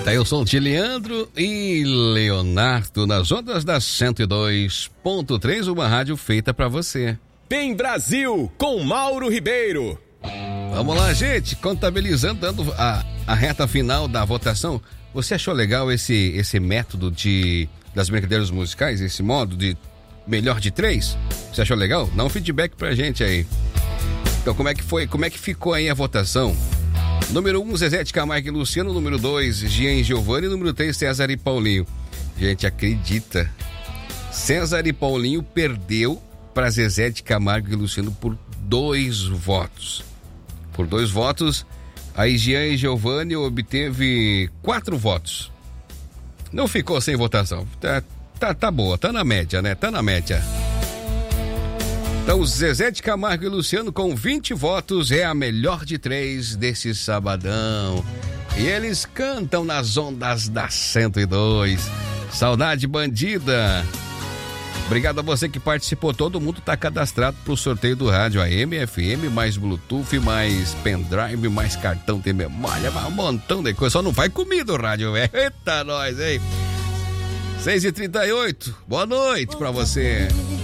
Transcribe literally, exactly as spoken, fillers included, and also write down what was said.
Daí o som de Leandro e Leonardo nas ondas da cento e dois ponto três, uma rádio feita pra você. Tem Brasil com Mauro Ribeiro. Vamos lá, gente, contabilizando, dando a, a reta final da votação. Você achou legal esse, esse método de, das brincadeiras musicais, esse modo de melhor de três? Você achou legal? Dá um feedback pra gente aí. Então, como é que foi, como é que ficou aí a votação? Número um, Zezé de Camargo e Luciano. Número dois, Jean e Giovanni. Número três, César e Paulinho. Gente, acredita, César e Paulinho perdeu para Zezé de Camargo e Luciano por dois votos. Por dois votos, aí Jean e Giovanni obteve quatro votos. Não ficou sem votação. Tá, tá, tá boa, tá na média, né? Tá na média. Então, Zezé de Camargo e Luciano com vinte votos é a melhor de três desse sabadão. E eles cantam nas ondas da cento e dois. Saudade bandida. Obrigado a você que participou. Todo mundo tá cadastrado pro sorteio do rádio A M, F M, mais Bluetooth, mais pendrive, mais cartão de memória, mais um montão de coisa. Só não faz comida o rádio, velho. Eita, nós, hein? seis e trinta e oito. Boa noite pra você.